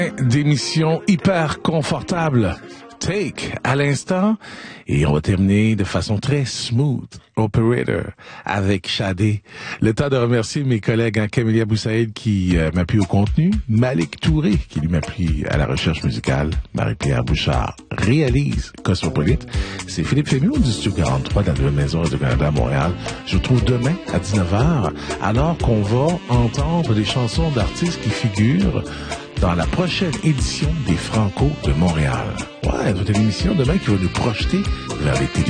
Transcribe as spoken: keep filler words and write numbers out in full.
D'émission hyper confortable. Take à l'instant. Et on va terminer de façon très smooth. Operator avec Shadé. Le temps de remercier mes collègues, hein, Camélia Boussaïd qui euh, m'appuie au contenu, Malik Touré qui lui m'appuie à la recherche musicale, Marie-Pierre Bouchard réalise Cosmopolite. C'est Philippe Fémiot du Studio quarante-trois de la Nouvelle Maison du Canada à Montréal. Je vous retrouve demain à dix-neuf heures alors qu'on va entendre des chansons d'artistes qui figurent dans la prochaine édition des Franco de Montréal. Ouais, c'est une émission demain qui va nous projeter vers les T V.